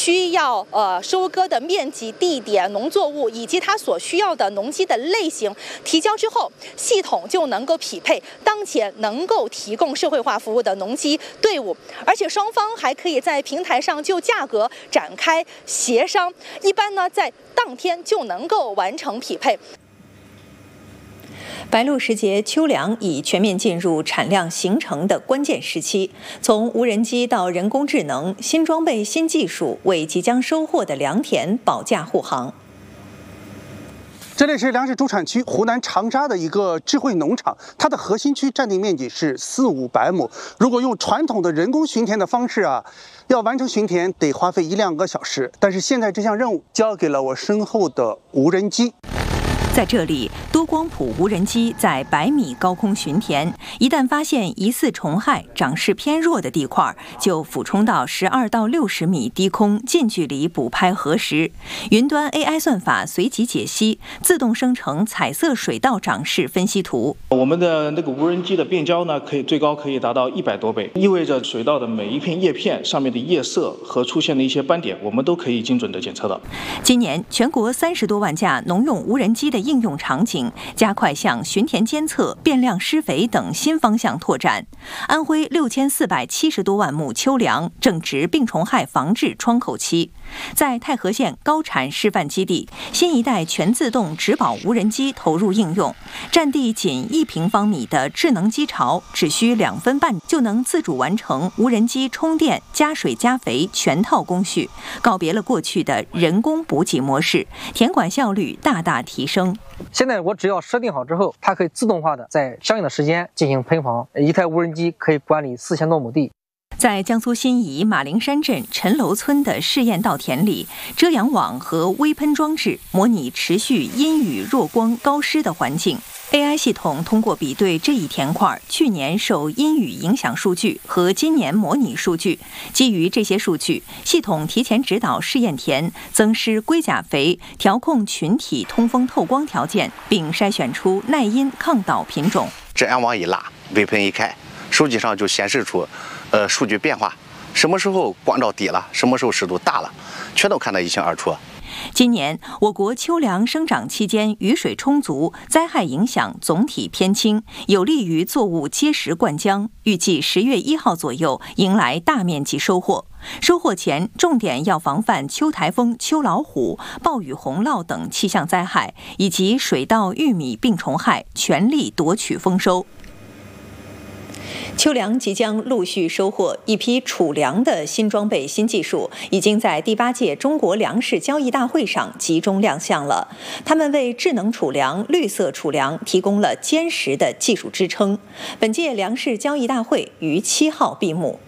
需要收割的面积、地点、农作物以及它所需要的农机的类型提交之后，系统就能够匹配当前能够提供社会化服务的农机队伍，而且双方还可以在平台上就价格展开协商，一般呢在当天就能够完成匹配。 白露时节，秋粮已全面进入产量形成的关键时期。从无人机到人工智能，新装备、新技术为即将收获的良田保驾护航。 这里是粮食主产区湖南长沙的一个智慧农场，它的核心区占地面积是400-500亩。如果用传统的人工巡田的方式要完成巡田得花费1-2个小时。但是现在这项任务交给了我身后的无人机。 在这里，多光谱无人机在100米高空巡田，一旦发现疑似虫害、长势偏弱的地块，就俯冲到12到60米低空，近距离捕拍核实。云端 AI 算法随即解析，自动生成彩色水稻长势分析图。 我们的那个无人机的变焦呢，最高可以达到100多倍，意味着水稻的每一片叶片上面的叶色和出现的一些斑点，我们都可以精准的检测到。 今年全国30多万架农用无人机的应用场景加快向巡田监测、变量施肥等新方向拓展。安徽6470多万亩秋粮正值病虫害防治窗口期。在太和县高产示范基地，新一代全自动植保无人机投入应用，占地仅1平方米的智能机巢，只需2分半就能自主完成无人机充电、加水、加肥全套工序，告别了过去的人工补给模式，田管效率大大提升。 现在我只要设定好之后，它可以自动化的在相应的时间进行喷防，一台无人机可以管理4000多亩地。 在江苏新沂马陵山镇陈楼村的试验稻田里，遮阳网和微喷装置模拟持续阴雨弱光高湿的环境。AI 系统通过比对这一田块去年受阴雨影响数据和今年模拟数据，基于这些数据，系统提前指导试验田增施龟甲肥，调控群体通风透光条件，并筛选出耐阴抗倒品种。 遮阳网一拉，微喷一开，手机上就显示出数据变化，什么时候光照低了，什么时候湿度大了，全都看得一清二楚。 今年我国秋粮生长期间雨水充足，灾害影响总体偏轻，有利于作物结实灌浆。预计10月1号左右迎来大面积收获。收获前重点要防范秋台风、秋老虎、暴雨洪涝等气象灾害，以及水稻、玉米病虫害，全力夺取丰收。秋粮即将陆续收获，一批储粮的新装备、新技术已经在第8届中国粮食交易大会上集中亮相了。他们为智能储粮、绿色储粮提供了坚实的技术支撑。本届粮食交易大会于7号闭幕。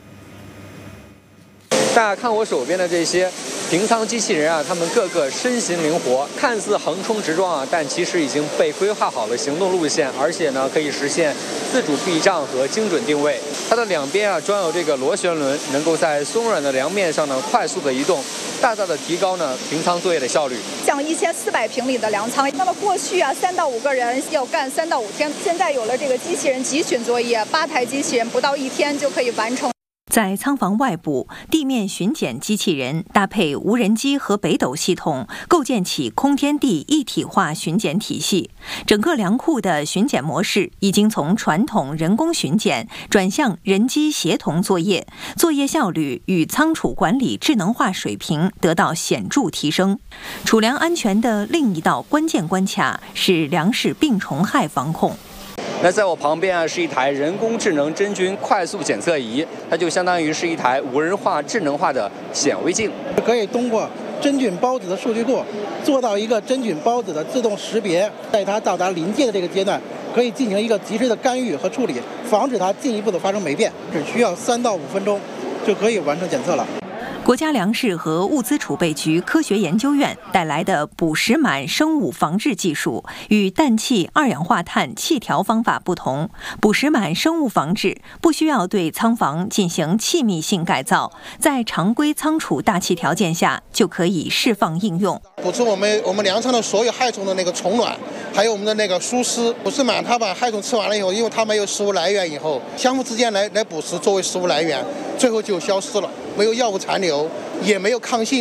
大家看我手边的这些平仓机器人他们个个身形灵活，看似横冲直撞但其实已经被规划好了行动路线，而且呢可以实现自主避障和精准定位。它的两边装有这个螺旋轮，能够在松软的粮面上呢快速的移动，大大的提高呢平仓作业的效率。 像1400平米的粮仓，那么过去3到5个人要干3到5天，现在有了这个机器人集群作业，8台机器人不到1天就可以完成。 在仓房外部，地面巡检机器人搭配无人机和北斗系统，构建起空天地一体化巡检体系。整个粮库的巡检模式已经从传统人工巡检转向人机协同作业，作业效率与仓储管理智能化水平得到显著提升。储粮安全的另一道关键关卡是粮食病虫害防控。 那在我旁边是一台人工智能真菌快速检测仪，它就相当于是一台无人化、智能化的显微镜， 可以通过真菌孢子的数据库做到一个真菌孢子的自动识别，在它到达临界的这个阶段，可以进行一个及时的干预和处理，防止它进一步的发生霉变，只需要3到5分钟就可以完成检测了。 国家粮食和物资储备局科学研究院带来的捕食螨生物防治技术与氮气二氧化碳气调方法不同，捕食螨生物防治不需要对仓房进行气密性改造，在常规仓储大气条件下就可以释放应用。 捕食我们粮仓的所有害虫的那个虫卵，还有我们的那个疏丝。捕食螨它把害虫吃完了以后，因为它没有食物来源以后，相互之间来捕食作为食物来源，最后就消失了，没有药物残留，也没有抗性。